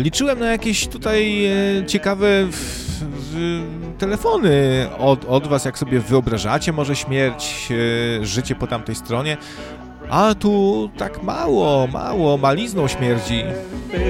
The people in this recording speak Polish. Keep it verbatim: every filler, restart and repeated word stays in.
Liczyłem na jakieś tutaj e, ciekawe w, w, telefony od, od was, jak sobie wyobrażacie może śmierć, e, życie po tamtej stronie, a tu tak mało, mało, malizną śmierdzi.